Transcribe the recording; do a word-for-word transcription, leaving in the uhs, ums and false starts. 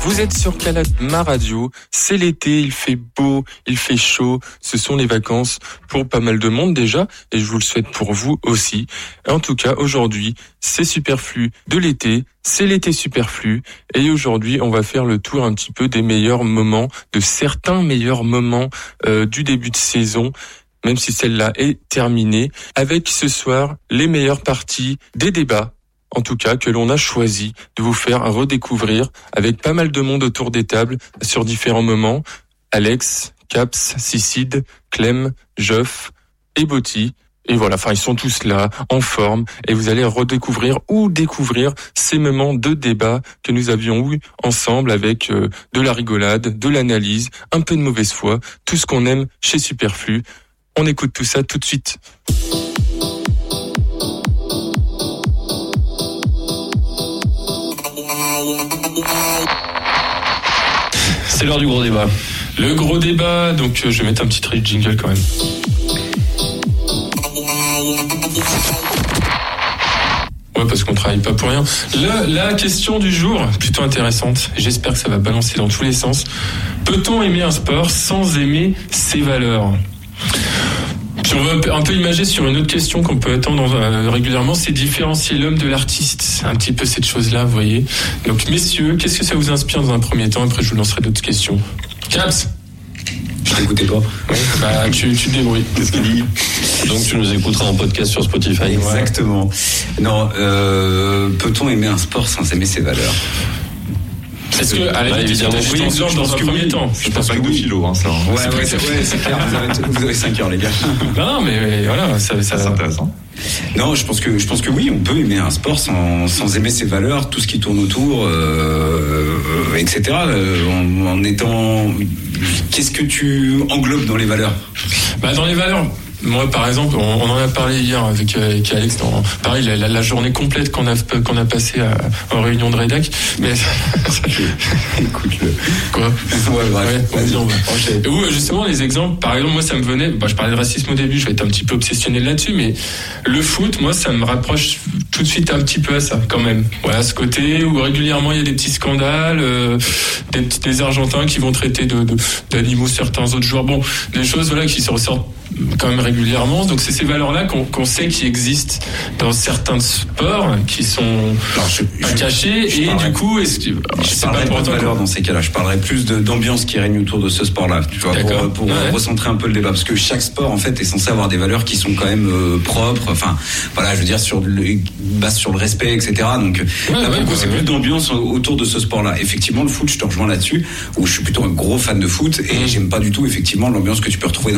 Vous êtes sur Kalama Radio, c'est l'été, il fait beau, il fait chaud, ce sont les vacances pour pas mal de monde déjà, et je vous le souhaite pour vous aussi. En tout cas, aujourd'hui, c'est Superflu de l'été, c'est l'été Superflu, et aujourd'hui, on va faire le tour un petit peu des meilleurs moments, de certains meilleurs moments euh, du début de saison, même si celle-là est terminée, avec ce soir les meilleures parties des débats, en tout cas, que l'on a choisi de vous faire redécouvrir avec pas mal de monde autour des tables sur différents moments. Alex, Caps, Cicide, Clem, Joff et Botti. Et voilà, enfin, ils sont tous là, en forme, et vous allez redécouvrir ou découvrir ces moments de débat que nous avions eu ensemble avec euh, de la rigolade, de l'analyse, un peu de mauvaise foi, tout ce qu'on aime chez Superflu. On écoute tout ça tout de suite. C'est l'heure du gros débat. Le gros débat, donc euh, je vais mettre un petit trait de jingle quand même. Ouais, parce qu'on travaille pas pour rien. La, la question du jour, plutôt intéressante. J'espère que ça va balancer dans tous les sens. Peut-on aimer un sport sans aimer ses valeurs ? Si on veut un peu imager sur une autre question qu'on peut attendre euh, régulièrement, c'est différencier l'homme de l'artiste. C'est un petit peu cette chose-là, vous voyez. Donc, messieurs, qu'est-ce que ça vous inspire dans un premier temps ? Après, je vous lancerai d'autres questions. Caps ? Je t'écoutais pas. Oui, bah, tu, tu te débrouilles. Qu'est-ce qu'il dit ? Donc, tu nous écouteras en podcast sur Spotify. Exactement. Non, euh, peut-on aimer un sport sans aimer ses valeurs ? Est-ce que, à la limite, tu as juste exemple dans un premier temps. Je pense pas que de philo, hein, ça. Ouais, ouais, c'est, ouais, c'est clair. Vous avez, vous avez cinq heures, les gars. Non, mais, mais voilà, ça, ça, c'est intéressant. Non, je pense que je pense que oui, on peut aimer un sport sans sans aimer ses valeurs, tout ce qui tourne autour, euh, euh, et cetera. Euh, en, en étant, qu'est-ce que tu englobes dans les valeurs ? Bah, dans les valeurs. Moi, par exemple, on, on en a parlé hier avec, avec Alex. Dans, pareil, la, la, la journée complète qu'on a qu'on a passée à, en réunion de rédac. Mais écoute-le. Quoi ? Ouais, bref. Ouais, vas-y, on va. Okay. Où justement les exemples. Par exemple, moi, ça me venait. Bah, je parlais de racisme au début. Je vais être un petit peu obsessionnel là-dessus, mais le foot, moi, ça me rapproche tout de suite un petit peu à ça, quand même. Voilà, ce côté où régulièrement il y a des petits scandales, euh, des petits des Argentins qui vont traiter de, de d'animaux certains autres joueurs. Bon, des choses voilà qui se ressortent quand même régulièrement. Donc c'est ces valeurs-là qu'on, qu'on sait qui existent dans certains sports qui sont Alors, je, pas je, cachés je et parlerai, du coup est-ce que je c'est parlerai pas, pas de valeurs dans ces cas-là. Je parlerai plus de, d'ambiance qui règne autour de ce sport-là. Tu vois, D'accord. pour, pour ouais. recentrer un peu le débat, parce que chaque sport en fait est censé avoir des valeurs qui sont quand même euh, propres. Enfin, voilà, je veux dire sur le base sur le respect, et cetera. Donc ouais, là, ouais, pour ouais, c'est ouais. plus d'ambiance autour de ce sport-là. Effectivement, le foot, je te rejoins là-dessus, où je suis plutôt un gros fan de foot et mmh. j'aime pas du tout effectivement l'ambiance que tu peux retrouver